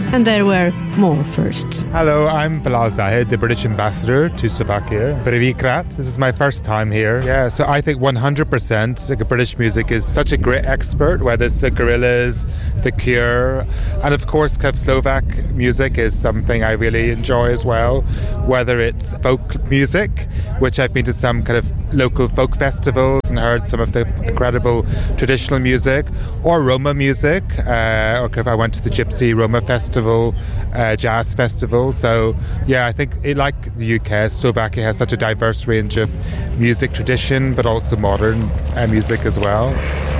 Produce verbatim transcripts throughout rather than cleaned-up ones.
And there were more firsts. Hello, I'm Bilal Zahid, the British ambassador to Slovakia. Privikrat, this is my first time here. Yeah, so I think one hundred percent like, British music is such a great expert, whether it's the Gorillaz, the Cure, and of course kind of Slovak music is something I really enjoy as well, whether it's folk music, which I've been to some kind of local folk festivals and heard some of the incredible traditional music, or Roma music, uh, or if I went to the Gypsy Roma Festival, uh, jazz festival. So yeah, I think it, like the U K, Slovakia has such a diverse range of music tradition, but also modern uh, music as well.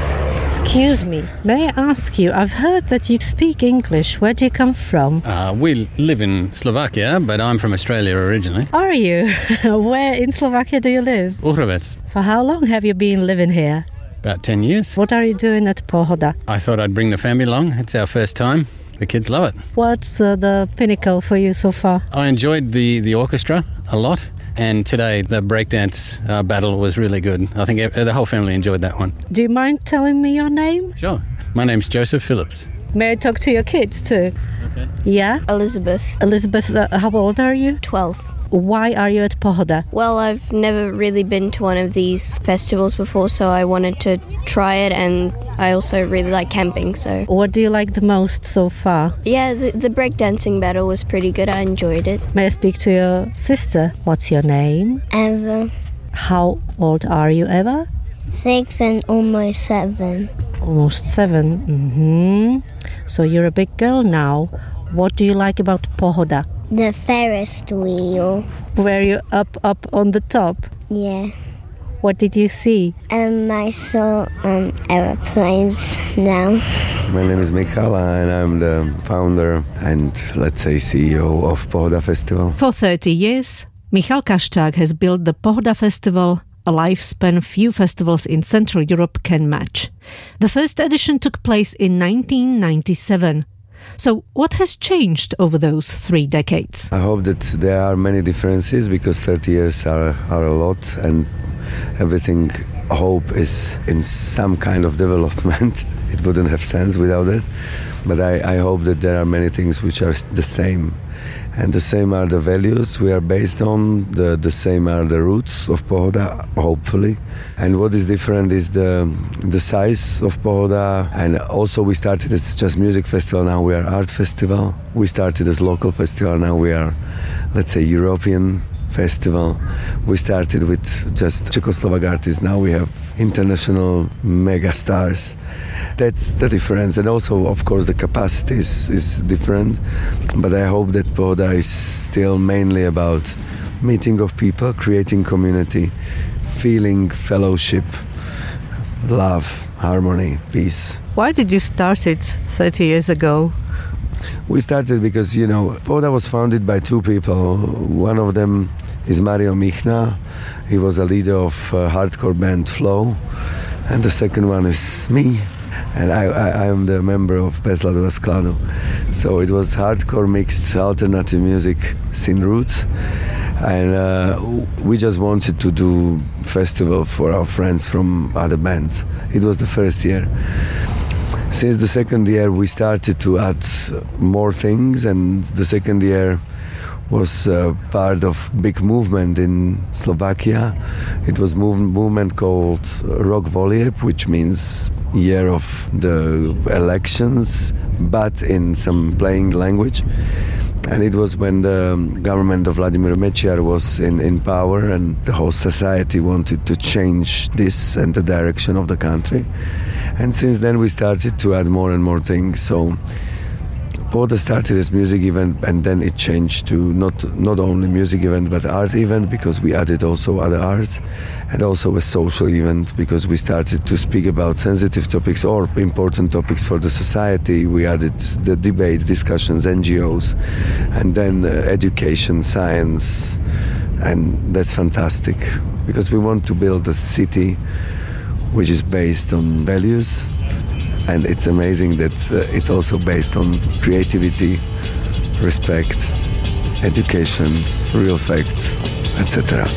Excuse me, may I ask you, I've heard that you speak English. Where do you come from? Uh, we live in Slovakia, but I'm from Australia originally. Are you? Where in Slovakia do you live? Uhrovec. For how long have you been living here? About ten years. What are you doing at Pohoda? I thought I'd bring the family along. It's our first time. The kids love it. What's uh, the pinnacle for you so far? I enjoyed the, the orchestra a lot. And today, the breakdance uh, battle was really good. I think the whole family enjoyed that one. Do you mind telling me your name? Sure. My name's Joseph Phillips. May I talk to your kids too? Okay. Yeah? Elizabeth. Elizabeth, uh, how old are you? twelve. Why are you at Pohoda? Well, I've never really been to one of these festivals before, so I wanted to try it, and I also really like camping, so... What do you like the most so far? Yeah, the, the breakdancing battle was pretty good. I enjoyed it. May I speak to your sister? What's your name? Eva. How old are you, Eva? Six and almost seven. Almost seven. Mm-hmm. So you're a big girl now. What do you like about Pohoda? The Ferris wheel. Were you up, up on the top? Yeah. What did you see? Um, I saw um, aeroplanes now. My name is Michal and I'm the founder and, let's say, C E O of Pohoda Festival. For thirty years, Michal Kaščák has built the Pohoda Festival, a lifespan few festivals in Central Europe can match. The first edition took place in nineteen ninety-seven. So what has changed over those three decades? I hope that there are many differences because thirty years are, are a lot and everything, I hope, is in some kind of development. It wouldn't have sense without it. But I, I hope that there are many things which are the same. And the same are the values we are based on, the, the same are the roots of Pohoda, hopefully. And what is different is the the size of Pohoda. And also we started as just music festival, now we are art festival. We started as local festival, now we are, let's say, European festival. We started with just Czechoslovak artists, now we have international mega stars. That's the difference, and also of course the capacity is, is different, but I hope that Pohoda is still mainly about meeting of people, creating community, feeling fellowship, love, harmony, peace. Why did you start it thirty years ago? We started because, you know, Pohoda was founded by two people. One of them is Mario Michna. He was a leader of uh, hardcore band Flow. And the second one is me. And I, I, I am the member of Pesla do Skladu. So it was hardcore mixed alternative music scene roots. And uh, we just wanted to do festival for our friends from other bands. It was the first year. Since the second year we started to add more things, and the second year was uh, part of big movement in Slovakia. It was move- movement called Rok Volieb, which means year of the elections, but in some playing language. And it was when the government of Vladimir Mečiar was in, in power, and the whole society wanted to change this and the direction of the country. And since then we started to add more and more things. So Pohoda started as music event, and then it changed to not not only music event but art event, because we added also other arts, and also a social event because we started to speak about sensitive topics or important topics for the society. We added the debate, discussions, N G Os, and then uh, education, science, and that's fantastic because we want to build a city which is based on values. And it's amazing that uh, it's also based on creativity, respect, education, real facts, et cetera.